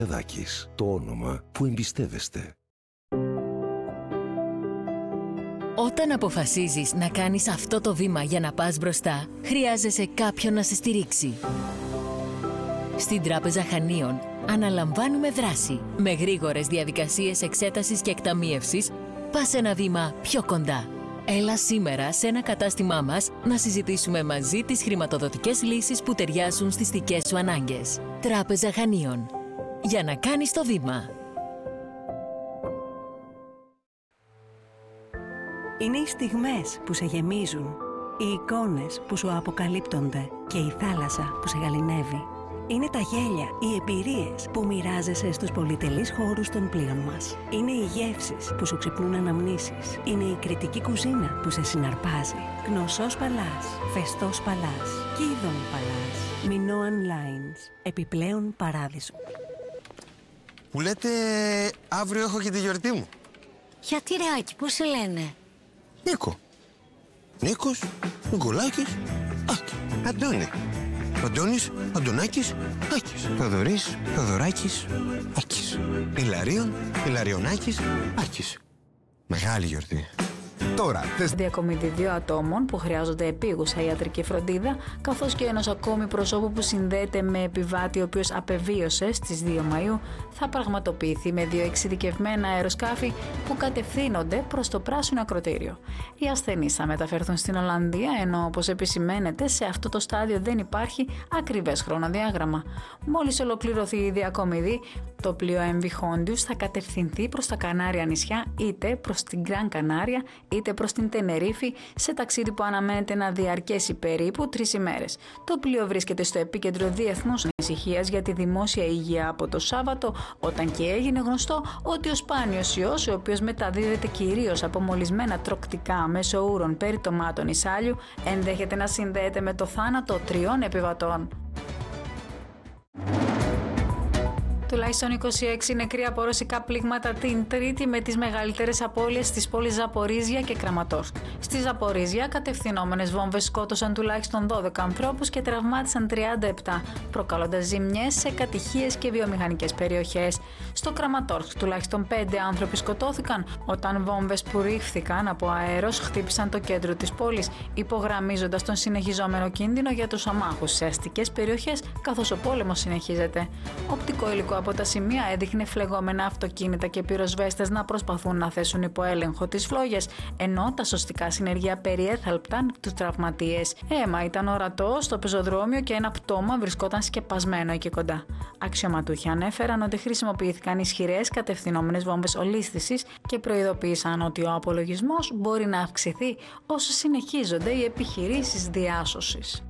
Κορτσιδάκης, το όνομα που εμπιστεύεστε. Όταν αποφασίζεις να κάνεις αυτό το βήμα για να πας μπροστά, χρειάζεσαι κάποιον να σε στηρίξει. Στην Τράπεζα Χανίων αναλαμβάνουμε δράση. Με γρήγορες διαδικασίες εξέτασης και εκταμίευσης, πας ένα βήμα πιο κοντά. Έλα σήμερα σε ένα κατάστημά μας να συζητήσουμε μαζί τις χρηματοδοτικές λύσεις που ταιριάζουν στις δικές σου ανάγκες. Τράπεζα Χανίων. Για να κάνεις το βήμα. Είναι οι στιγμές που σε γεμίζουν, οι εικόνες που σου αποκαλύπτονται και η θάλασσα που σε γαληνεύει. Είναι τα γέλια, οι εμπειρίες που μοιράζεσαι στους πολυτελείς χώρους των πλοίων μας. Είναι οι γεύσεις που σου ξυπνούν αναμνήσεις. Είναι η κριτική κουζίνα που σε συναρπάζει. Γνωσός Παλάς, Φεστός Παλάς, Κίδων Παλάς, Minoan Lines, επιπλέον παράδεισο. Που λέτε αύριο έχω και τη γιορτή μου. Γιατί ρε Άκη, πώς σε λένε? Νίκο. Νίκος, Νικολάκης, Άκη. Αντώνη. Αντώνης, Αντωνάκης, Άκης. Θοδωρής, Θοδωράκης, Άκης. Ηλαρίων, Ηλαριονάκης, Άκης. Μεγάλη γιορτή. Τώρα, διακομιδή 2 ατόμων που χρειάζονται επίγουσα ιατρική φροντίδα, καθώς και ενός ακόμη προσώπου που συνδέεται με επιβάτη ο οποίος απεβίωσε στις 2 Μαΐου, θα πραγματοποιηθεί με 2 εξειδικευμένα αεροσκάφη που κατευθύνονται προς το πράσινο ακρωτήριο. Οι ασθενείς θα μεταφερθούν στην Ολλανδία, ενώ όπως επισημαίνεται σε αυτό το στάδιο δεν υπάρχει ακριβές χρονοδιάγραμμα. Μόλις ολοκληρωθεί η διακομιδή, το πλοίο MV Hondius θα κατευθυνθεί προς τα Κανάρια νησιά, είτε προς την Γκραν Κανάρια, είτε προς την Τενερίφη, σε ταξίδι που αναμένεται να διαρκέσει περίπου 3 ημέρες. Το πλοίο βρίσκεται στο επίκεντρο διεθνούς ανησυχίας για τη δημόσια υγεία από το Σάββατο, όταν και έγινε γνωστό ότι ο σπάνιος ιός, ο οποίος μεταδίδεται κυρίως από μολυσμένα τροκτικά μέσω ούρων περιτομάτων ισάλιου, ενδέχεται να συνδέεται με το θάνατο 3 επιβατών. Τουλάχιστον 26 νεκροί από ρωσικά πλήγματα την Τρίτη, με τις μεγαλύτερες απώλειες στις πόλεις Ζαπορίζια και Κραματόρσκ. Στη Ζαπορίζια, κατευθυνόμενες βόμβες σκότωσαν τουλάχιστον 12 ανθρώπους και τραυμάτισαν 37, προκαλώντας ζημιές σε κατοικίες και βιομηχανικές περιοχές. Στο Κραματόρσκ, τουλάχιστον 5 άνθρωποι σκοτώθηκαν όταν βόμβες που ρίχθηκαν από αέρος χτύπησαν το κέντρο της πόλης, υπογραμμίζοντας τον συνεχιζόμενο κίνδυνο για τους αμάχους σε αστικές περιοχές, καθώς ο πόλεμος συνεχίζεται. Οπτικό υλικό από τα σημεία έδειχνε φλεγόμενα αυτοκίνητα και πυροσβέστες να προσπαθούν να θέσουν υπό έλεγχο τις φλόγες, ενώ τα σωστικά συνεργεία περιέθαλπταν τους τραυματίες. Αίμα ήταν ορατό στο πεζοδρόμιο και ένα πτώμα βρισκόταν σκεπασμένο εκεί κοντά. Αξιωματούχοι ανέφεραν ότι χρησιμοποιήθηκαν ισχυρές κατευθυνόμενες βόμβες ολίσθησης και προειδοποίησαν ότι ο απολογισμός μπορεί να αυξηθεί όσο συνεχίζονται οι επιχειρήσεις διάσωσης.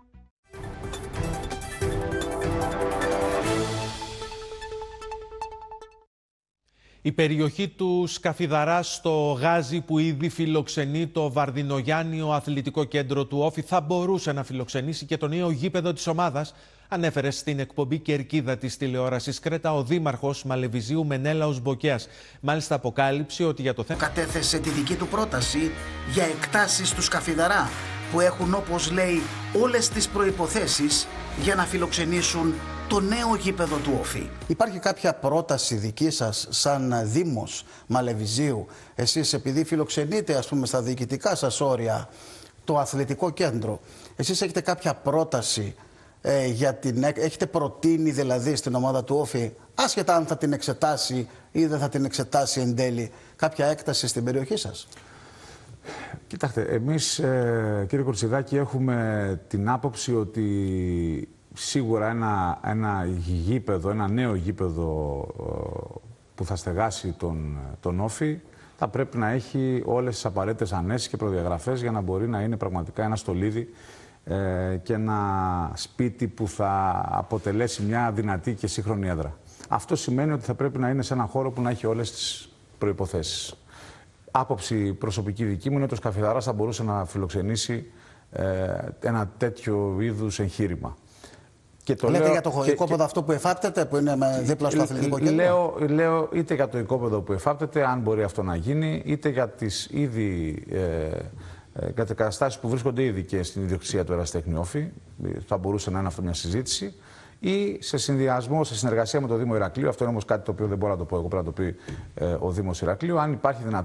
Η περιοχή του Σκαφιδαρά στο Γάζι, που ήδη φιλοξενεί το Βαρδινογιάννιο Αθλητικό Κέντρο του Όφη, θα μπορούσε να φιλοξενήσει και το νέο γήπεδο της ομάδας, ανέφερε στην εκπομπή Κερκίδα της τηλεόρασης Κρέτα ο δήμαρχος Μαλεβιζίου Μενέλαος Μποκέας. Μάλιστα αποκάλυψε ότι για το θέμα κατέθεσε τη δική του πρόταση για εκτάσεις του Σκαφιδαρά, που έχουν, όπως λέει, όλες τις προϋποθέσεις για να φιλοξενήσουν το νέο γήπεδο του Όφη. Υπάρχει κάποια πρόταση δική σας σαν Δήμος Μαλεβιζίου, εσείς επειδή φιλοξενείτε ας πούμε στα διοικητικά σας όρια το αθλητικό κέντρο, εσείς έχετε κάποια πρόταση έχετε προτείνει δηλαδή στην ομάδα του Όφη, άσχετα αν θα την εξετάσει ή δεν θα την εξετάσει εν τέλει, κάποια έκταση στην περιοχή σας? Κοιτάξτε, εμείς κύριε Κορτσιδάκη έχουμε την άποψη ότι σίγουρα ένα γήπεδο, ένα νέο γήπεδο που θα στεγάσει τον Όφη, θα πρέπει να έχει όλες τις απαραίτητες ανέσεις και προδιαγραφές για να μπορεί να είναι πραγματικά ένα στολίδι και ένα σπίτι που θα αποτελέσει μια δυνατή και σύγχρονη έδρα. Αυτό σημαίνει ότι θα πρέπει να είναι σε ένα χώρο που να έχει όλες τις προϋποθέσεις. Άποψη προσωπική δική μου είναι ότι ο Σκαφιδαράς θα μπορούσε να φιλοξενήσει ένα τέτοιο είδους εγχείρημα. Λέτε για το οικόπεδο αυτό που εφάπτεται, που είναι δίπλα στο αθλητικό κέντρο? Λέω είτε για το οικόπεδο που εφάπτεται, αν μπορεί αυτό να γίνει, είτε για τις ήδη καταστάσεις που βρίσκονται ήδη και στην ιδιοκτησία του Ερασιτέχνη Όφη. Θα μπορούσε να είναι αυτό μια συζήτηση. ή σε συνδυασμό, σε συνεργασία με το Δήμο Ηρακλείου. Αυτό είναι όμως κάτι το οποίο δεν μπορώ να το πω εγώ, πρέπει να το πει ο Δήμος Ηρακλείου. Αν υπάρχει δυνατότητα.